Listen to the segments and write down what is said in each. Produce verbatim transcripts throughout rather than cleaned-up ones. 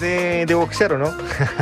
de, de boxear, ¿o no?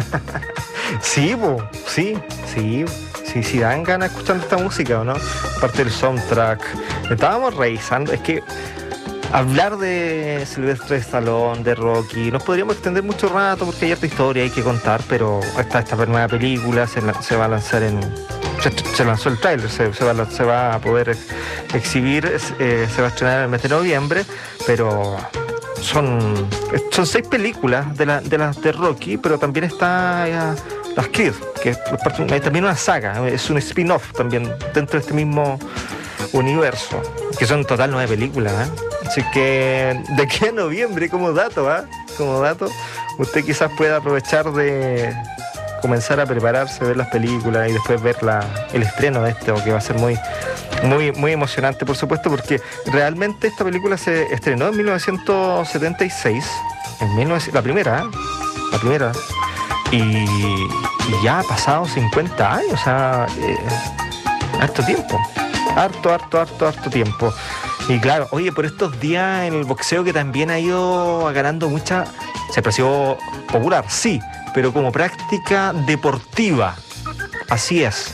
Sí, po, sí, sí, sí, sí, dan ganas escuchando esta música, ¿o no? Aparte del soundtrack. Estábamos revisando, es que hablar de Sylvester Stallone, de Rocky, nos podríamos extender mucho rato porque hay harta historia, hay que contar, pero esta, esta nueva película se, se va a lanzar en... Se, se lanzó el tráiler, se, se, va, se va a poder exhibir, eh, se va a estrenar en el mes de noviembre, pero son, son seis películas de las de, la, de Rocky, pero también está eh, las Creed, que es también una saga, es un spin-off también dentro de este mismo universo, que son en total nueve películas, ¿eh? Así que de aquí a noviembre, como dato, ¿eh? como dato, usted quizás pueda aprovechar de comenzar a prepararse, ver las películas y después ver la, el estreno de este, que va a ser muy, muy, muy emocionante, por supuesto, porque realmente esta película se estrenó en mil novecientos setenta y seis, en mil novecientos, la primera, ¿eh? la primera, y, y ya ha pasado cincuenta años, o sea, eh, harto tiempo, harto, harto, harto, harto tiempo. Y claro, oye, por estos días en el boxeo que también ha ido ganando mucha, se pareció popular, sí, pero como práctica deportiva, así es.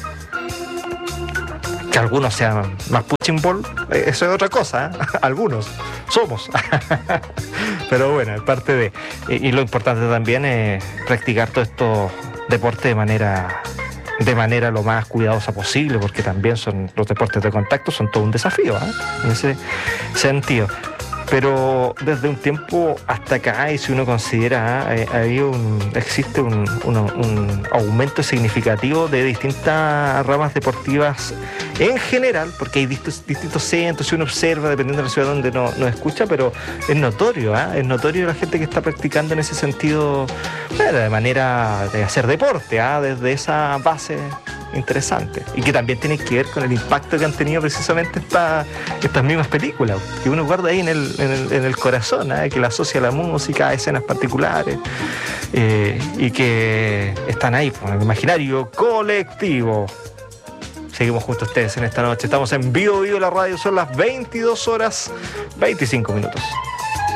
Que algunos sean más punching ball, eso es otra cosa, ¿eh? Algunos somos. Pero bueno, es parte de... Y, y lo importante también es practicar todos estos deportes de manera... de manera lo más cuidadosa posible, porque también son los deportes de contacto, son todo un desafío, ¿eh? En ese sentido. Pero desde un tiempo hasta acá, y si uno considera, eh, hay un, existe un, un, un aumento significativo de distintas ramas deportivas en general, porque hay distintos, distintos centros, si uno observa, dependiendo de la ciudad donde no, no escucha, pero es notorio, ¿eh? es notorio la gente que está practicando en ese sentido, bueno, de manera de hacer deporte, ¿eh? desde esa base interesante, y que también tiene que ver con el impacto que han tenido precisamente esta, estas mismas películas, que uno guarda ahí en el, en el, en el corazón, ¿eh? que la asocia a la música, a escenas particulares, eh, y que están ahí en el imaginario colectivo. Seguimos junto a ustedes en esta noche, estamos en Vivo Vivo la radio, son las veintidós horas veinticinco minutos.